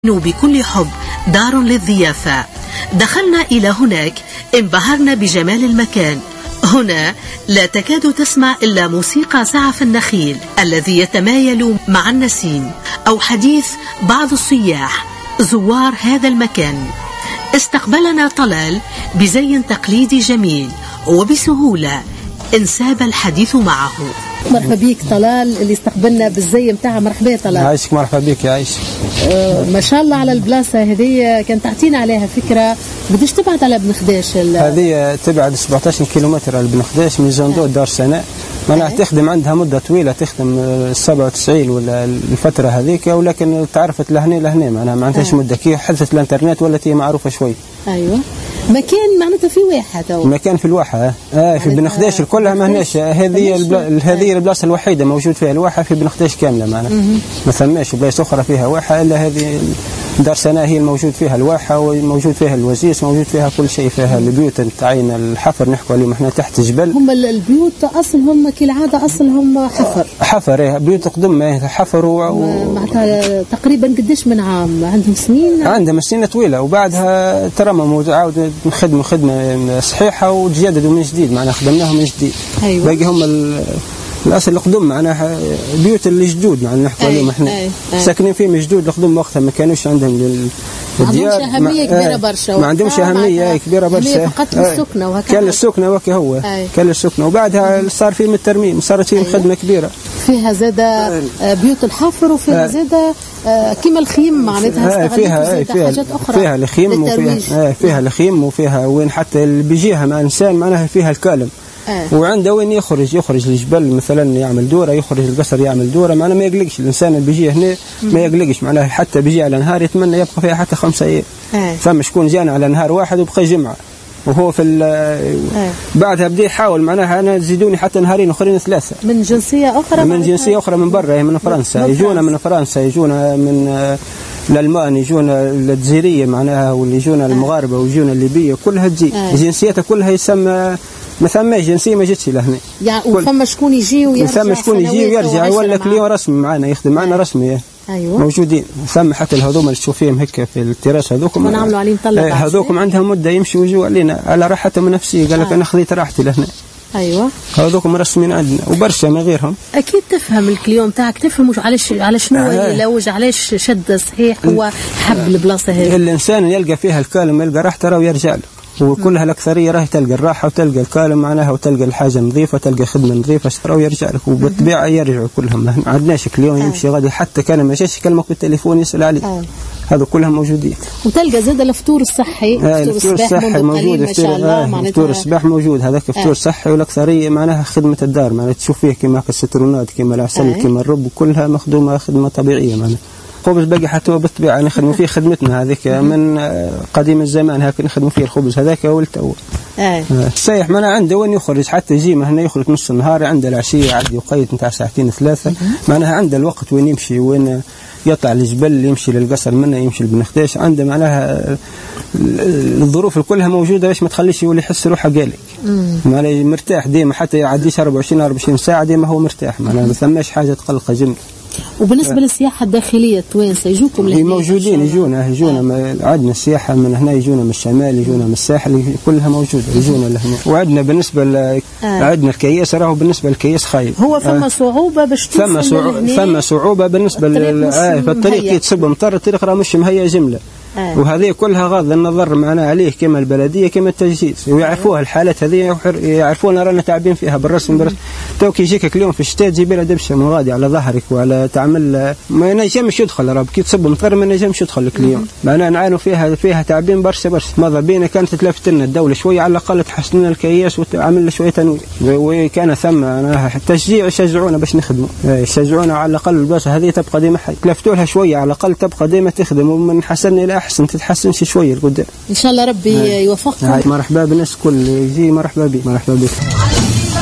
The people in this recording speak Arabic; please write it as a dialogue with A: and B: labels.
A: بكل حب دار للضيافة. دخلنا إلى هناك، انبهرنا بجمال المكان. هنا لا تكاد تسمع إلا موسيقى سعف النخيل الذي يتمايل مع النسيم، أو حديث بعض السياح زوار هذا المكان. استقبلنا طلال بزي تقليدي جميل، وبسهولة انساب الحديث معه.
B: مرحبا بيك طلال اللي استقبلنا بالزي متاعها. مرحبا طلال.
C: عايشك. مرحبا بيك يا عايش.
B: ما شاء الله على البلاصه هذه، كان تعطينا عليها فكره. بديش تبعد على بن خداش؟
C: هذه تبعد 17 كيلومتر على بن خداش من زندوق دار سناء. معناها تخدم عندها مده طويله، تخدم 97 ولا الفتره هذيك، ولكن تعرفت لهنا معناها ما عندهاش مده. كي حدثت الانترنت ولات هي معروفه شوي.
B: ايوه، مكان معناتها في واحه تو.
C: مكان في الواحه في بن خداش كلها ما هناش. هذه البلاصه الوحيده موجود فيها الواحه في بن خداش كامله معناها. ما ثماش بلايص اخرى فيها واحه الا هذه دار سناء، هي الموجود فيها الواحه، وموجود فيها الوزيس، موجود فيها كل شيء. فيها البيوت تاعين الحفر نحكوا عليهم احنا تحت الجبل.
B: هم البيوت اصلهم كالعاده اصلهم حفر
C: بيوت قدم حفر
B: معناتها تقريبا قديش من عام عندهم سنين؟
C: عندهم سنين طويله، وبعدها ترمموا وعاودوا نخدموا خدمه صحيحه وتجددوا من جديد معناها خدمناهم من جديد.
B: أيوة.
C: باقي هم الاصل القدم معناها بيوت اللي جدود معناها نحكوا عليهم احنا. ساكنين فيهم جدود القدم، وقتها ما كانوش عندهم
B: الديار. ما عندهمش اهميه كبيره برشا.
C: ما عندهمش اهميه كبيره برشا.
B: فقط السكنه وهكذا.
C: كان السكنه وكا هو كان السكنه، وبعدها صار فيهم الترميم، صارت فيهم خدمه كبيره.
B: فيها زاده بيوت الحفر، وفيها زاده كيما الخيم معناتها.
C: فيها
B: حاجات اخرى.
C: فيها الخيم فيها الخيم، وفيها وين حتى اللي بيجيها مع الانسان معناها فيها الكالم. وعنده وين يخرج الجبل مثلا يعمل دوره، يخرج القصر يعمل دوره معناها ما يقلقش. الانسان اللي بيجي هنا ما يقلقش معناها، حتى بيجي على نهار يتمنى يبقى فيها حتى 5 ايام. ثم شكون جانا على نهار واحد وبقى جمعه، وهو في بعدها بدا يحاول معناها انا تزيدوني حتى نهارين اخرين 3
B: من جنسيه اخرى.
C: من جنسيه اخرى من برا، من فرنسا. يجونا من فرنسا، يجونا من الالمان، يجونا الجزائريه معناها، واللي يجونا المغاربه، ويجونا الليبيه، كلها تجي. جنسيتها كلها يسمى ما ثماش جنسيه ما جتش لهنا.
B: يعني وثم شكون يجي ويرجع،
C: ثم شكون يجي ويرجع، ولا كليون رسمي معنا يخدم معنا رسمي.
B: أيوة.
C: موجودين. ثم حتى الهذوما اللي تشوفيهم هيك في التراس هذوكم
B: نعملوا عليهم طلب.
C: هذوكم عندهم مده يمشوا ويجوا علينا على راحتهم النفسيه. قال لك انا خذيت راحتي لهنا.
B: ايوه،
C: هذوكم رسمين عندنا وبرشا ما غيرهم.
B: اكيد تفهم الكليون تاعك، تفهم على شنو يلوج، علاش شد صحيح هو حب البلاصه هذه.
C: الانسان يلقى فيها الكالم يلقى راحته راه ويرجع له. وكلها الأكثرية راهي تلقى الراحة وتلقى الكالم معناها، وتلقى الحاجة نظيفة، تلقى خدمة نظيفة، اشتروا ويرجع لك. وبالطبيعة يرجعوا كلهم. ما عندناش كل يمشي غادي حتى كان ما جاش يكلمك بالتليفون يسأل عليه. هذا كلهم موجودين.
B: وتلقى زاد الفطور الصحي.
C: الفطور الصحي موجود.
B: ما شاء الله.
C: فطور الصباح موجود. هذاك فطور صحي. والأكثرية معناها خدمة الدار معناها تشوف فيه كما السترونات كما العسل كما الرب، كلها مخدومة خدمة طبيعية معناها. خبز باقي حتى بالطبيعة نخدموا فيه خدمتنا هذيك من قديم الزمان، هكذا نخدموا فيه الخبز هذاك والتو. السايح ما عنده وين يخرج، حتى يجي هنا يخرج نص النهار، عنده العشية عاد يقيد نتاع 2 3 معناها عنده الوقت وين يمشي، وين يطلع الجبل، يمشي للقصر منه، يمشي لبن خداش. عنده معناها الظروف كلها موجودة باش ما تخليش يولي يحس روحه قالق. معناها مرتاح ديما، حتى يعديش 24 ساعة ديما هو مرتاح معناها ما ثماش حاجة تقلقه جميل.
B: وبالنسبه للسياحه الداخليه التوانسه يجوكم لهنا؟
C: موجودين. يجونا عندنا السياحه من هنا، يجونا من الشمال، يجونا من الساحل، كلها موجوده يجونا لهنا. وعندنا بالنسبه عندنا الكياس راهو بالنسبه للكياس خايب.
B: هو ثم صعوبه باش
C: ثم صعوبه بالنسبه فالطريق كي تصب مطر، الطريق راه مش مهيئ جمله. وهذه كلها غاض النظر معنا عليه كما البلديه كما التجهيز، ويعرفوها الحالات هذه، يعرفون رانا تعبين فيها بالرسم. تو كي يجيك اليوم في الشتاء تجيب لها دبشه مغادي على ظهرك وعلى تعمل ما ينجمش يدخل. راه كي تصب مطر ما ينجمش يدخل لك اليوم. معنا نعانوا فيها تعبين برشا. ماذا بينا كانت تلفت لنا الدوله شويه على الاقل تحسن لنا الكياس وتعمل لنا شويه تنوير، وكان ثم تشجيع يشجعونا باش نخدموا، يشجعونا على الاقل البلاصه هذه تبقى ديما حي، تلفتوا لها شويه على الاقل تبقى ديما تخدم، ومن حسن الى احسن تتحسنش شويه لقدام
B: ان شاء الله. ربي يوفقكم.
C: مرحبا بالناس كل يجي، مرحبا بك.